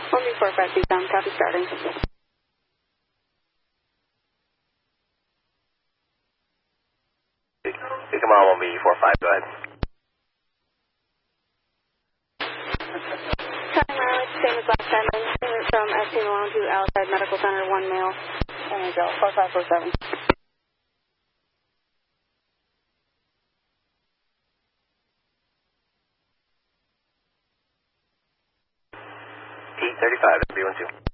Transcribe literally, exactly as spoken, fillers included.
one B four five two pound, copy starting. Come on, one B four five, go ahead. Time mileage, same as last time. Payment from S T Malone to Allied Medical Center, one male, and go, four five four seven. T thirty-five, three one two.